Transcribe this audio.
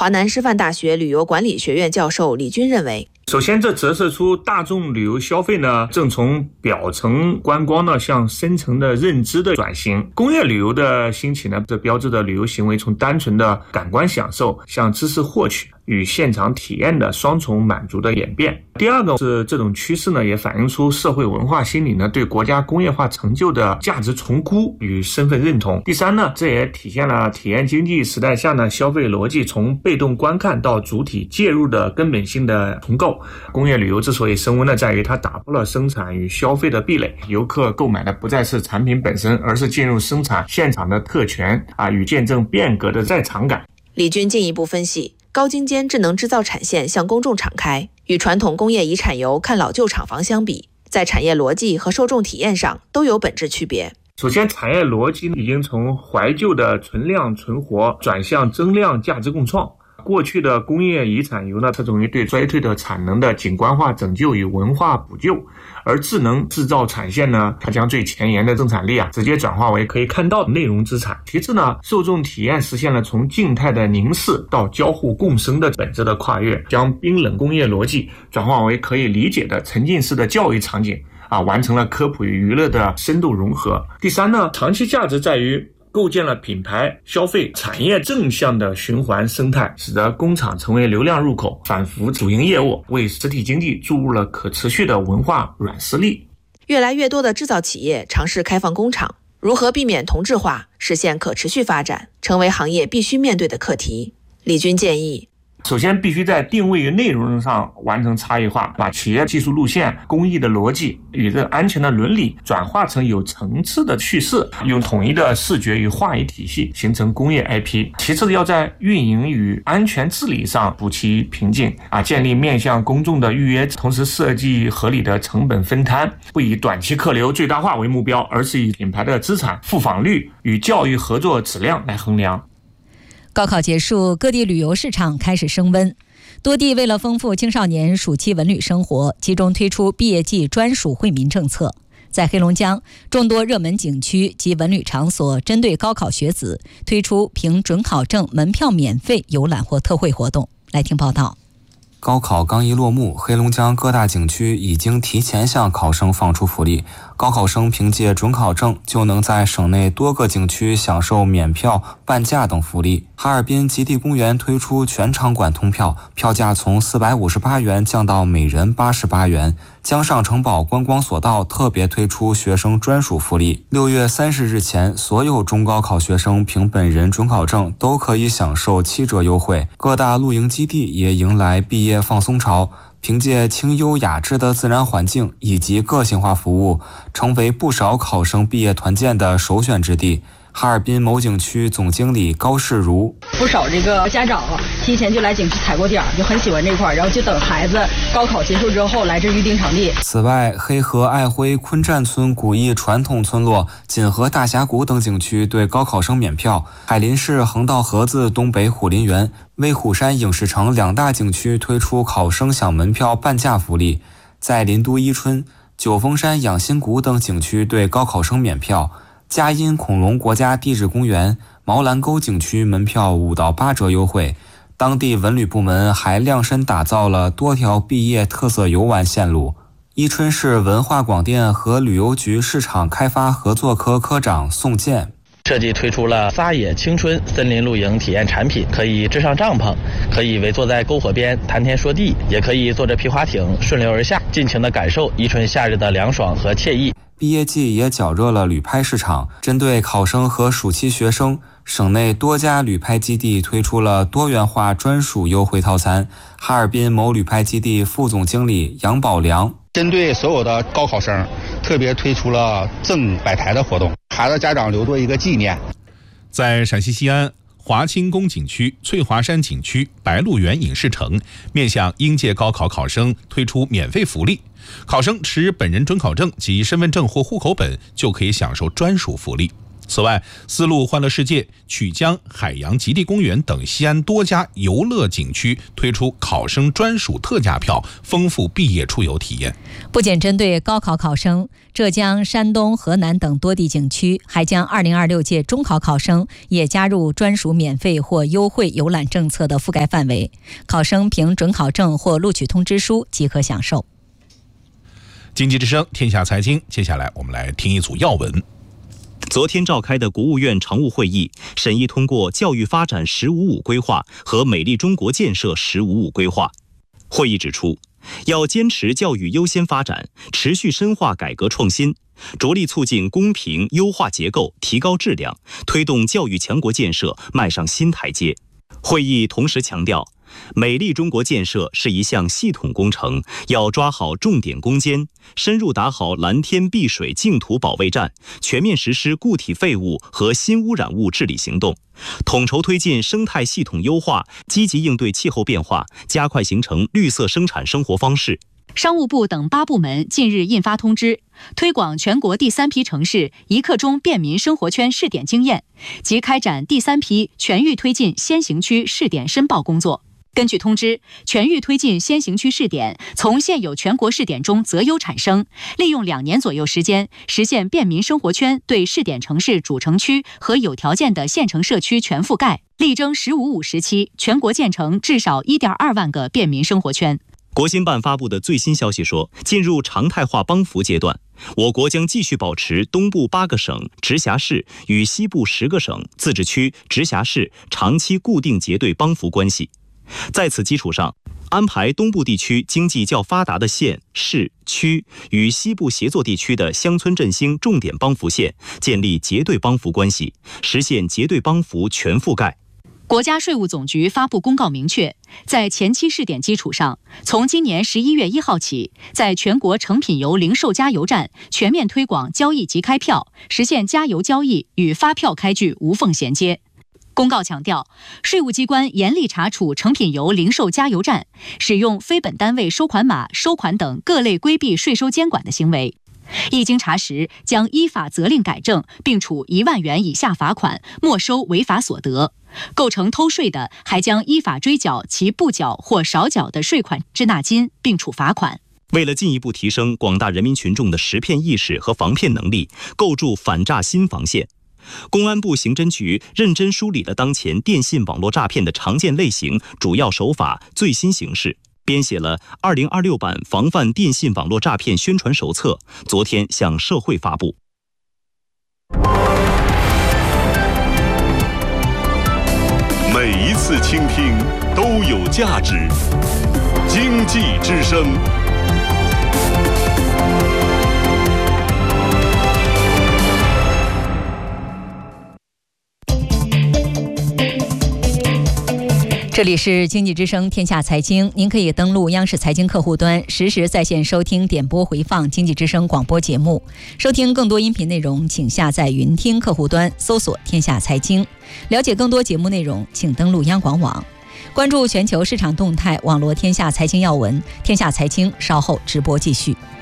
华南师范大学旅游管理学院教授李军认为， 首先，这折射出大众旅游消费呢，正从表层观光呢向深层的认知的转型。工业旅游的兴起呢，这标志着旅游行为从单纯的感官享受向知识获取与现场体验的双重满足的演变。第二个是这种趋势呢，也反映出社会文化心理呢对国家工业化成就的价值重估与身份认同。第三呢，这也体现了体验经济时代下呢消费逻辑从被动观看到主体介入的根本性的重构。工业旅游之所以升温呢，在于它打破了生产与消费的壁垒，游客购买的不再是产品本身，而是进入生产现场的特权与见证变革的在场感。 李军进一步分析，高精尖智能制造产线向公众敞开，与传统工业遗产游看老旧厂房相比，在产业逻辑和受众体验上都有本质区别。 首先，产业逻辑已经从怀旧的存量存活转向增量价值共创。过去的工业遗产游呢，侧重于对衰退的产能的景观化拯救与文化补救，而智能制造产线呢，它将最前沿的生产力直接转化为可以看到的内容资产。其次呢，受众体验实现了从静态的凝视到交互共生的本质的跨越，将冰冷工业逻辑转化为可以理解的沉浸式的教育场景完成了科普与娱乐的深度融合。第三呢，长期价值在于构建了品牌消费产业正向的循环生态，使得工厂成为流量入口，反腐主营业务，为实体经济注入了可持续的文化软实力。 越来越多的制造企业尝试开放工厂，如何避免同质化，实现可持续发展，成为行业必须面对的课题。李军建议， 首先必须在定位与内容上完成差异化，把企业技术路线、工艺的逻辑与这安全的伦理转化成有层次的叙事，用统一的视觉与话语体系形成工业 IP。 其次要在运营与安全治理上补齐瓶颈建立面向公众的预约，同时设计合理的成本分摊，不以短期客流最大化为目标，而是以品牌的资产复访率与教育合作质量来衡量。 高考结束，各地旅游市场开始升温。多地为了丰富青少年暑期文旅生活，集中推出毕业季专属惠民政策。在黑龙江，众多热门景区及文旅场所针对高考学子推出凭准考证门票免费游览或特惠活动。来听报道。 高考刚一落幕，黑龙江各大景区已经提前向考生放出福利。高考生凭借准考证就能在省内多个景区享受免票、半价等福利。哈尔滨极地公园推出全场馆通票，票价从458元降到每人88元。江上城堡观光索道特别推出学生专属福利，6月30日前，所有中高考学生凭本人准考证都可以享受7折优惠。各大露营基地也迎来毕业放松潮，凭借清幽雅致的自然环境以及个性化服务，成为不少考生毕业团建的首选之地。哈尔滨某景区总经理高世如， 不少这个家长提前就来景区踩过点，就很喜欢这块，然后就等孩子高考结束之后来这预定场地。 此外，黑河爱辉昆占村古艺传统村落、锦河大峡谷等景区对高考生免票。海林市横道河子东北虎林园、威虎山影视城两大景区推出考生享门票半价福利。在林都伊春、九峰山养心谷等景区对高考生免票。嘉荫恐龙国家地质公园、毛兰沟景区门票5到8折优惠。当地文旅部门还量身打造了多条毕业特色游玩线路。伊春市文化广电和旅游局市场开发合作科科长宋健， 设计推出了撒野青春森林露营体验产品，可以支上帐篷，可以围坐在篝火边谈天说地，也可以坐着皮划艇顺流而下，尽情地感受伊春夏日的凉爽和惬意。 毕业季也搅热了旅拍市场，针对考生和暑期学生，省内多家旅拍基地推出了多元化专属优惠套餐。哈尔滨某旅拍基地副总经理杨宝良， 针对所有的高考生，特别推出了赠摆台的活动，孩子家长留作一个纪念。 在陕西西安华清宫景区、翠华山景区、白鹿原影视城，面向应届高考考生推出免费福利。考生持本人准考证及身份证或户口本就可以享受专属福利。 此外，丝路欢乐世界、曲江海洋极地公园等西安多家游乐景区推出考生专属特价票，丰富毕业出游体验。 不仅针对高考考生，浙江、山东、河南等多地景区还将2026届中考考生也加入专属免费或优惠游览政策的覆盖范围，考生凭准考证或录取通知书即可享受。 经济之声天下财经，接下来我们来听一组要闻。 昨天召开的国务院常务会议审议通过教育发展“1055”规划和美丽中国建设“1055”规划。会议指出，要坚持教育优先发展，持续深化改革创新，着力促进公平优化结构，提高质量，推动教育强国建设迈上新台阶。会议同时强调，美丽中国建设是一项系统工程，要抓好重点攻坚，深入打好蓝天碧水净土保卫战，全面实施固体废物和新污染物治理行动，统筹推进生态系统优化，积极应对气候变化，加快形成绿色生产生活方式。 商务部等8部门近日印发通知，推广全国第3批城市一刻钟便民生活圈试点经验及开展第3批全域推进先行区试点申报工作。根据通知，全域推进先行区试点从现有全国试点中择优产生，利用2年左右时间，实现便民生活圈对试点城市主城区和有条件的县城社区全覆盖，力争“1055”时期全国建成至少1.2万个便民生活圈。 国新办发布的最新消息说，进入常态化帮扶阶段，我国将继续保持东部8个省、直辖市与西部10个省、自治区、直辖市长期固定结对帮扶关系。在此基础上，安排东部地区经济较发达的县、市、区与西部协作地区的乡村振兴重点帮扶县建立结对帮扶关系，实现结对帮扶全覆盖。 国家税务总局发布公告明确，在前期试点基础上，从今年11月1号起，在全国成品油零售加油站全面推广交易即开票，实现加油交易与发票开具无缝衔接。公告强调，税务机关严厉查处成品油零售加油站使用非本单位收款码收款等各类规避税收监管的行为，一经查实，将依法责令改正，并处1万元以下罚款，没收违法所得。构成偷税的，还将依法追缴其不缴或少缴的税款滞纳金，并处罚款。 为了进一步提升广大人民群众的识骗意识和防骗能力，构筑反诈新防线，公安部刑侦局认真梳理了当前电信网络诈骗的常见类型、主要手法、最新形势，编写了2026版防范电信网络诈骗宣传手册，昨天向社会发布。 每一次倾听都有价值。经济之声。 这里是经济之声天下财经，您可以登录央视财经客户端，实时在线收听点播回放经济之声广播节目。收听更多音频内容，请下载云听客户端，搜索天下财经。了解更多节目内容，请登录央广网。关注全球市场动态，网罗天下财经要闻。天下财经稍后直播继续。